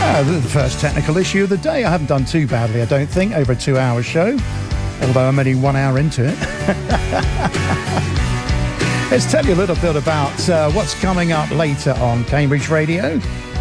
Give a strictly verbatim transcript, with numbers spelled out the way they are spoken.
Uh, the first technical issue of the day. I haven't done too badly, I don't think, over a two-hour show, although I'm only one hour into it. Let's tell you a little bit about uh, what's coming up later on Cambridge Radio.